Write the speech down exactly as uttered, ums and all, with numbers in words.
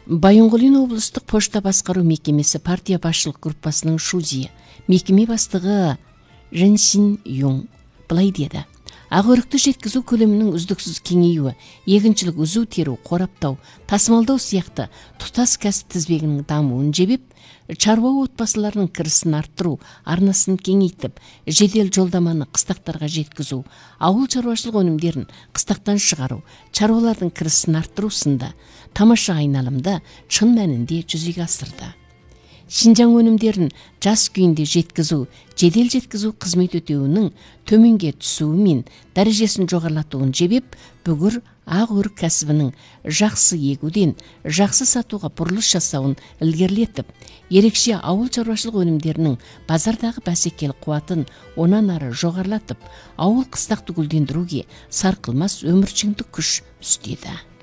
Байоңғолин облыстық пошта басқару мекемесі партия басшылық группасының шузи, мекеме бастығы Женсин Юң былай деді. Ағөрікті жеткізу көлемінің үздіксіз кеңеюі, егіншілік үзу теру, қораптау, тасымалдау сияқты тұтас кәсіп тізбегінің дамуын жебеп, шаруа отбасыларының кірісін арттыру, арнасын кеңейтіп, жедел жолдаманы қыстақтарға жеткізу, ауыл шаруашылық өнімдерін қыстақтан шығару, шаруалардың кірісін арттыру сынды тамаша айналымда шын мәнінде жүзеге асырды. Шинжаң өнімдерін жас күйінде жеткізу, жедел жеткізу қызмет өтеуінің төменге түсуі мен дәрежесін жоғарлатуын жебеп, бүгір ақ өрік кәсібінің жақсы егуден жақсы сатуға бұрылыс жасауын ілгерілетіп, ерекше ауыл шаруашылық өнімдерінің базардағы бәсекелік қуатын онан ары жоғарлатып, ауыл қыстақты гүлдендіруге сарқылмас өміршеңдік күш үстеді.